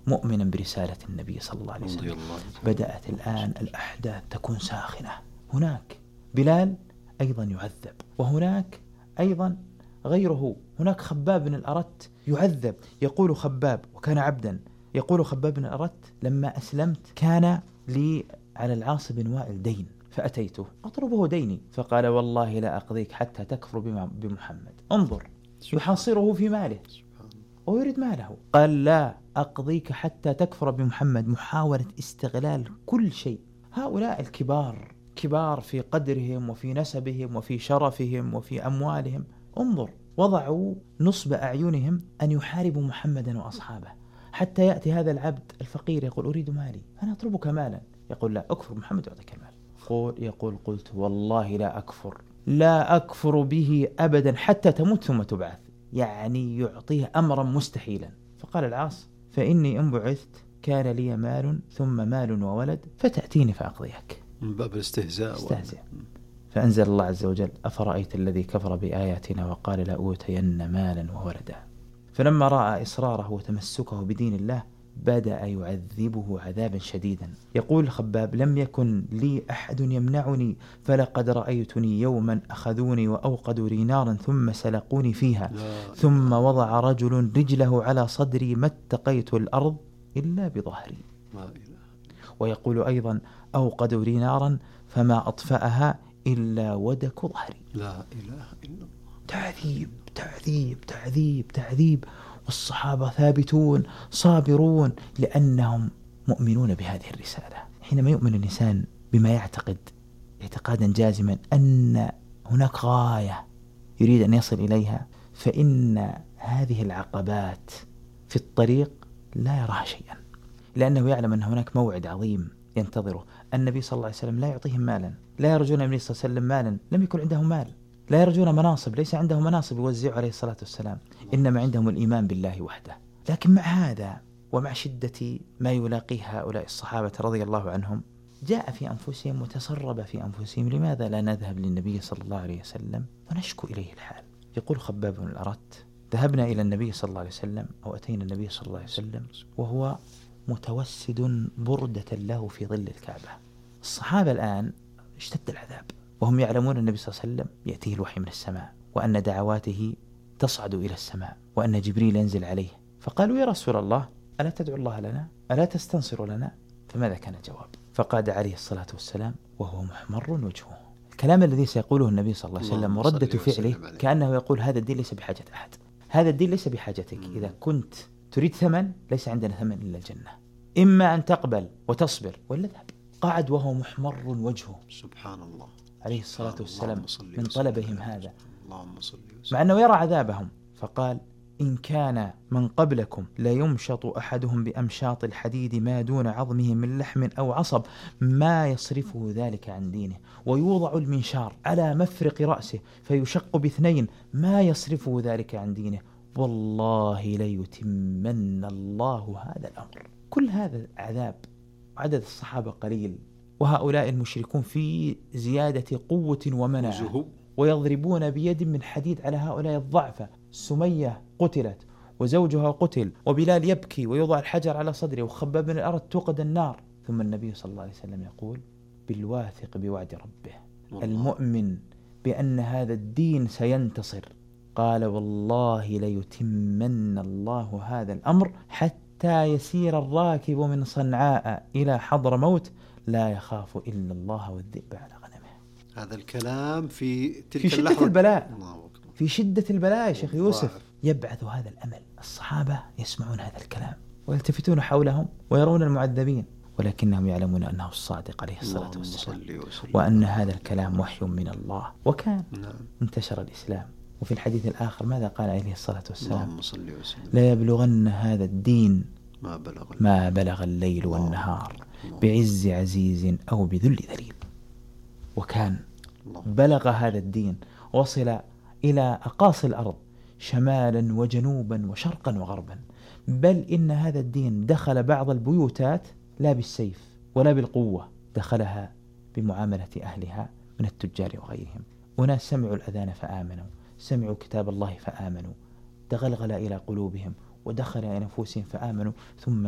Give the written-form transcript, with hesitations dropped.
مؤمنا برسالة النبي صلى الله عليه وسلم. بدأت الآن الأحداث تكون ساخنة. هناك بلال أيضا يعذب، وهناك أيضا غيره، هناك خباب بن الأرت يعذب. يقول خباب، وكان عبدا، يقول خباب بن الأرت: لما أسلمت كان لي على العاص بن وائل دين، فأتيته أطلبه ديني، فقال: والله لا أقضيك حتى تكفر بمحمد. انظر، يحاصره في ماله ويريد ماله. قال: لا أقضيك حتى تكفر بمحمد. محاولة استغلال كل شيء. هؤلاء الكبار، كبار في قدرهم وفي نسبهم وفي شرفهم وفي أموالهم، انظر، وضعوا نصب أعينهم أن يحاربوا محمدا وأصحابه، حتى يأتي هذا العبد الفقير يقول: أريد مالي، أنا أطلبك مالا. يقول: لا، أكفر محمد وأعطيك المال. يقول: قلت والله لا أكفر به أبدا حتى تموت ثم تبعث. يعني يعطيه أمرا مستحيلا. فقال العاص: فإني إن بعثت كان لي مال ثم مال وولد، فتأتيني فأقضيك. من باب الاستهزاء. فأنزل الله عز وجل: أفرأيت الذي كفر بآياتنا وقال لأوتين مالا وولدا. فلما رأى إصراره وتمسكه بدين الله بدأ يعذبه عذابا شديدا. يقول خباب: لم يكن لي أحد يمنعني، فلقد رأيتني يوما أخذوني وأوقدوا لي نارا ثم سلقوني فيها، ثم وضع رجل رجله على صدري ما اتقيت الأرض إلا بظهري. ويقول أيضا: أوقدوا لي نارا فما أطفأها إلا ودك ظهري. لا إله إلا الله. تعذيب تعذيب تعذيب تعذيب. والصحابة ثابتون صابرون لأنهم مؤمنون بهذه الرسالة. حينما يؤمن الإنسان بما يعتقد اعتقادا جازما أن هناك غاية يريد أن يصل إليها، فإن هذه العقبات في الطريق لا يراها شيئا، لأنه يعلم أن هناك موعد عظيم ينتظره. النبي صلى الله عليه وسلم لا يعطيهم مالا، لا يرجون النبي صلى الله عليه وسلم مالا، لم يكن عندهم مال. لا يرجون مناصب، ليس عندهم مناصب يوزع عليه الصلاة والسلام، إنما عندهم الإيمان بالله وحده. لكن مع هذا ومع شدة ما يلاقيه هؤلاء الصحابة رضي الله عنهم، جاء في أنفسهم وتسرب في أنفسهم: لماذا لا نذهب للنبي صلى الله عليه وسلم ونشكو إليه الحال؟ يقول خباب بن الأرت: ذهبنا إلى النبي صلى الله عليه وسلم، أو أتينا النبي صلى الله عليه وسلم وهو متوسد بردة له في ظل الكعبة. الصحابة الآن اشتد العذاب، وهم يعلمون النبي صلى الله عليه وسلم يأتيه الوحي من السماء، وأن دعواته تصعد إلى السماء، وأن جبريل ينزل عليه. فقالوا: يا رسول الله، ألا تدعو الله لنا؟ ألا تستنصر لنا؟ فماذا كان الجواب؟ فقاد عليه الصلاة والسلام وهو محمر وجهه. الكلام الذي سيقوله النبي صلى الله عليه وسلم وردة فعله كأنه يقول: هذا الدين ليس بحاجة أحد، هذا الدين ليس بحاجتك. إذا كنت تريد ثمن، ليس عندنا ثمن إلا الجنة، إما أن تقبل وتصبر ولا ذهب. قعد وهو محمر وجهه، سبحان الله عليه الصلاة والسلام، من طلبهم هذا، مع أنه يرى عذابهم. فقال: إن كان من قبلكم لا يمشط أحدهم بأمشاط الحديد ما دون عظمه من لحم أو عصب ما يصرفه ذلك عن دينه، ويوضع المنشار على مفرق رأسه فيشق باثنين ما يصرفه ذلك عن دينه، والله ليتمن الله هذا الأمر. كل هذا عذاب، عدد الصحابة قليل، وهؤلاء المشركون في زيادة قوة ومناعة، ويضربون بيد من حديد على هؤلاء الضعفة. سمية قتلت وزوجها قتل، وبلال يبكي ويوضع الحجر على صدره، وخباب بن الأرت توقد النار. ثم النبي صلى الله عليه وسلم يقول: بالواثق بوعد ربه، المؤمن بأن هذا الدين سينتصر، قال: والله ليتمن الله هذا الأمر حتى يسير الراكب من صنعاء إلى حضر موت لا يخاف إلا الله والذئب على غنمه. هذا الكلام في تلك في شدة البلاء، في شدة البلاء يا شيخ يوسف يبعث هذا الأمل. الصحابة يسمعون هذا الكلام ويلتفتون حولهم ويرون المعذبين، ولكنهم يعلمون أنه الصادق عليه الصلاة والسلام، وأن هذا الكلام وحي من الله. وكان انتشر الإسلام. وفي الحديث الآخر ماذا قال عليه الصلاة والسلام؟ لا يبلغن هذا الدين ما بلغ الليل والنهار بعز عزيز أو بذل ذليل. وكان بلغ هذا الدين، وصل إلى أقاصي الأرض شمالا وجنوبا وشرقا وغربا، بل إن هذا الدين دخل بعض البيوتات لا بالسيف ولا بالقوة، دخلها بمعاملة أهلها من التجار وغيرهم. وناس سمعوا الأذان فآمنوا، سمعوا كتاب الله فآمنوا، تغلغل إلى قلوبهم ودخل إلى نفوسهم فآمنوا، ثم